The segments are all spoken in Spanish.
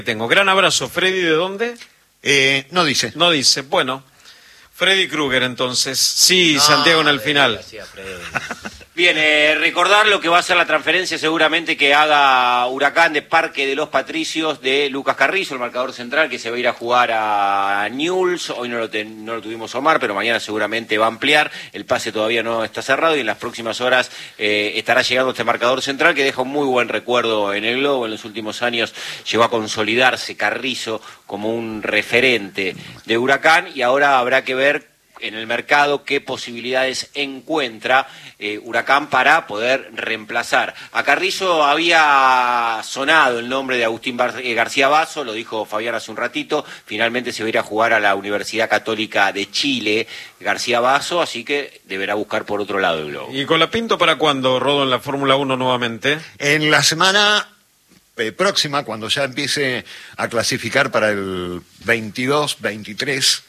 Tengo gran abrazo. ¿Freddy de dónde? No dice. No dice. Bueno, Freddy Krueger entonces. Sí, no, Santiago en el final. Bien, recordar lo que va a ser la transferencia seguramente que haga Huracán de Parque de los Patricios de Lucas Carrizo, el marcador central, que se va a ir a jugar a Newell's. Hoy no lo tuvimos Omar, pero mañana seguramente va a ampliar. El pase todavía no está cerrado y en las próximas horas estará llegando este marcador central que deja un muy buen recuerdo en el globo. En los últimos años llegó a consolidarse Carrizo como un referente de Huracán y ahora habrá que ver en el mercado qué posibilidades encuentra Huracán para poder reemplazar. A Carrizo había sonado el nombre de Agustín García Basso, lo dijo Fabián hace un ratito, finalmente se va a ir a jugar a la Universidad Católica de Chile, García Basso, así que deberá buscar por otro lado el globo. ¿Y Colapinto para cuándo, Rodo, en la Fórmula 1 nuevamente? En la semana próxima, cuando ya empiece a clasificar para el 22-23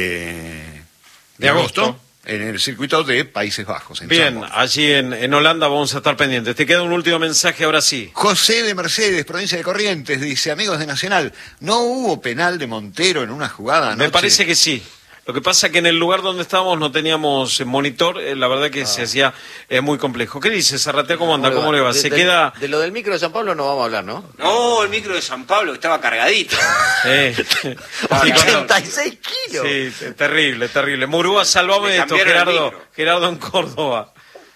de agosto, en el circuito de Países Bajos. Bien, allí en Holanda vamos a estar pendientes. Te queda un último mensaje ahora sí. José de Mercedes, provincia de Corrientes, dice: amigos de Nacional, ¿no hubo penal de Montero en una jugada anoche? Me parece que sí. Lo que pasa es que en el lugar donde estábamos no teníamos monitor, la verdad que se hacía muy complejo. ¿Qué dice, Zarratea? ¿Cómo anda? ¿Cómo le va? Queda... De lo del micro de San Pablo no vamos a hablar, ¿no? No, el micro de San Pablo estaba cargadito. 86 kilos. Sí, terrible, terrible. Murúa, salvame de esto, Gerardo en Córdoba.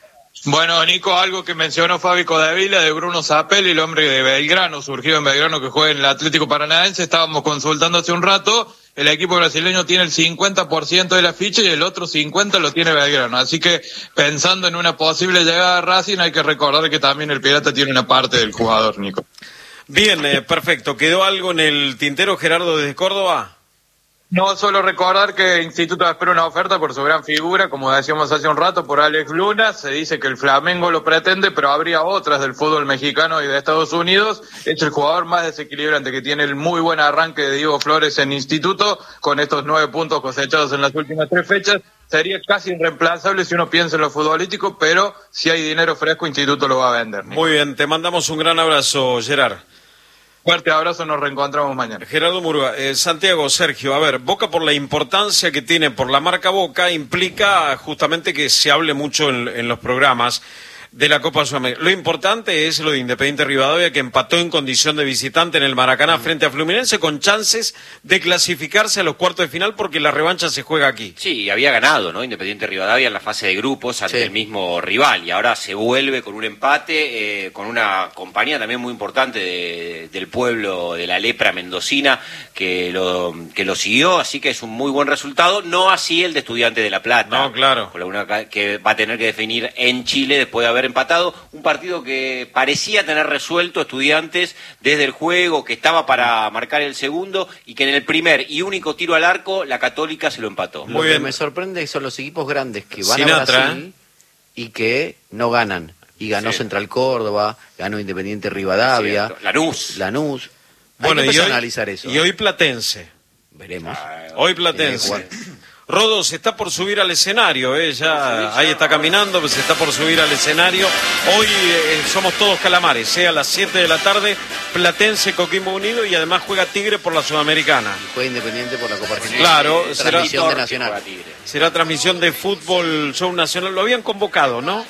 Bueno, Nico, algo que mencionó Fabi Codavila de Bruno Zapelli, el hombre de Belgrano, surgido en Belgrano, que juega en el Atlético Paranaense. Estábamos consultando hace un rato. El equipo brasileño tiene el 50% de la ficha y el otro 50% lo tiene Belgrano. Así que pensando en una posible llegada a Racing, hay que recordar que también el Pirata tiene una parte del jugador, Nico. Bien, perfecto. ¿Quedó algo en el tintero, Gerardo, desde Córdoba? No, solo recordar que el Instituto espera una oferta por su gran figura, como decíamos hace un rato, por Alex Luna. Se dice que el Flamengo lo pretende, pero habría otras del fútbol mexicano y de Estados Unidos. Es el jugador más desequilibrante, que tiene el muy buen arranque de Diego Flores en Instituto, con estos 9 puntos cosechados en las últimas 3 fechas. Sería casi irreemplazable si uno piensa en lo futbolístico, pero si hay dinero fresco, Instituto lo va a vender, ¿no? Muy bien, te mandamos un gran abrazo, Gerard. Fuerte abrazo, nos reencontramos mañana. Gerardo Murúa, Santiago, Sergio, a ver, Boca por la importancia que tiene por la marca Boca implica justamente que se hable mucho en los programas de la Copa Sudamericana. Lo importante es lo de Independiente Rivadavia, que empató en condición de visitante en el Maracaná frente a Fluminense, con chances de clasificarse a los cuartos de final porque la revancha se juega aquí. Sí, había ganado, ¿no? Independiente Rivadavia en la fase de grupos ante el mismo rival, y ahora se vuelve con un empate, con una compañía también muy importante del pueblo de la lepra mendocina que lo siguió, así que es un muy buen resultado, no así el de Estudiantes de La Plata. No, claro. Que va a tener que definir en Chile después de haber empatado, un partido que parecía tener resuelto Estudiantes desde el juego, que estaba para marcar el segundo y que en el primer y único tiro al arco la Católica se lo empató. Lo que me sorprende son los equipos grandes que van a Brasil y que no ganan. Y ganó Central Córdoba, ganó Independiente Rivadavia, Lanús. Bueno, hay que empezar a analizar eso. Y hoy Platense. Veremos. Hoy Platense. Rodo se está por subir al escenario, ya ahí está caminando, pues se está por subir al escenario. Hoy somos todos calamares, a las 7 de la tarde, Platense, Coquimbo Unido, y además juega Tigre por la Sudamericana. Y juega Independiente por la Copa Argentina. Claro, transmisión de Nacional. Será transmisión de fútbol, show nacional. Lo habían convocado, ¿no?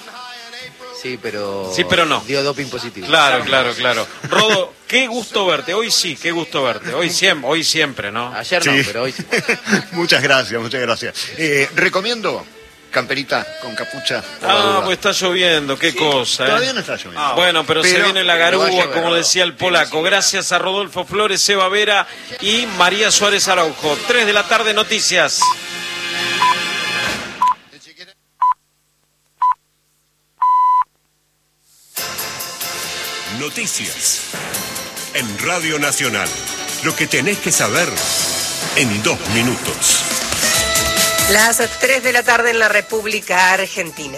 Sí, pero no. Dio doping positivo. Claro. Rodo, qué gusto verte. Hoy sí, qué gusto verte. Hoy siempre, ¿no? Ayer no, pero hoy sí. Muchas gracias. Recomiendo camperita con capucha. Pues está lloviendo, qué cosa. Todavía no está lloviendo. Bueno, pero se viene la garúa, como decía el polaco. Gracias a Rodolfo Flores, Seba Vera y María Suárez Araujo. 3 de la tarde, noticias. Noticias en Radio Nacional. Lo que tenés que saber en 2 minutos. Las 3 de la tarde en la República Argentina.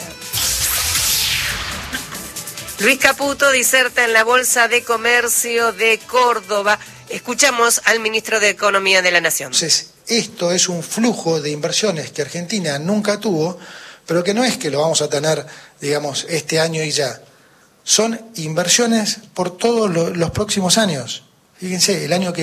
Luis Caputo diserta en la Bolsa de Comercio de Córdoba. Escuchamos al ministro de Economía de la Nación. Entonces, esto es un flujo de inversiones que Argentina nunca tuvo, pero que no es que lo vamos a tener, digamos, este año y ya. Son inversiones por todos los próximos años. Fíjense, el año que